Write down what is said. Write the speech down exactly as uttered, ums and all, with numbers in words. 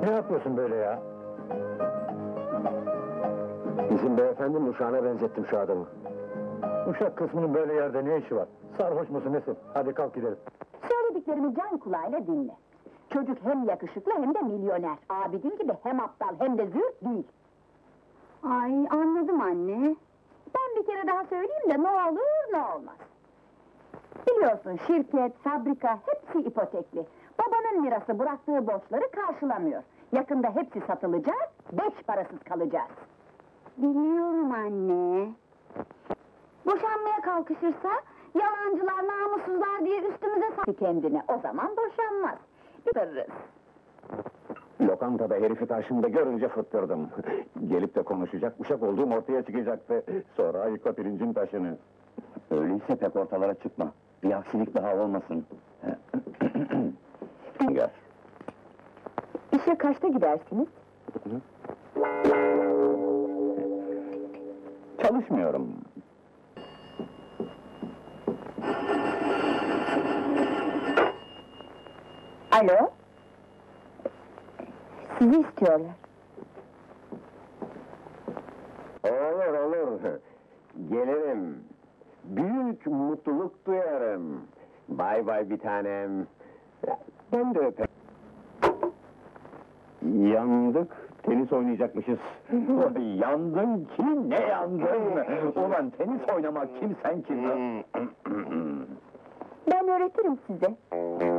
Ne yapıyorsun böyle ya? Bizim beyefendinin uşağına benzettim şu adamı. Uşak kısmının böyle yerde ne işi var? Sarhoş musun nesin? Hadi kalk gidelim. Söylediklerimi can kulağıyla dinle. Çocuk hem yakışıklı hem de milyoner. Abidin gibi hem aptal hem de züğürt değil. Ay anladım anne. Ben bir kere daha söyleyeyim de ne olur ne olmaz. Biliyorsun şirket, fabrika hepsi ipotekli. Babanın mirası bıraktığı borçları karşılamıyor. Yakında hepsi satılacak, beş parasız kalacağız. Biliyorum anne. Boşanmaya kalkışırsa, yalancılar, namussuzlar diye üstümüze s**tı kendini. O zaman boşanmaz. Bitiririz. Lokantada herifi karşımda görünce fıttırdım. Gelip de konuşacak, uşak olduğum ortaya çıkacaktı. Sonra ayıkla pirincin taşını. Öyleyse pek ortalara çıkma. Bir aksilik daha olmasın. Gel. İşe kaçta gidersiniz? Çalışmıyorum. Alo? Sizi istiyorlar. Olur olur. Gelirim. Büyük mutluluk duyarım. Bay bay bir tanem. Ben de öperim. Yandık, tenis oynayacakmışız. Vay, yandın ki ne yandın? Ulan tenis oynamak kim sen kim? Ben öğretirim size.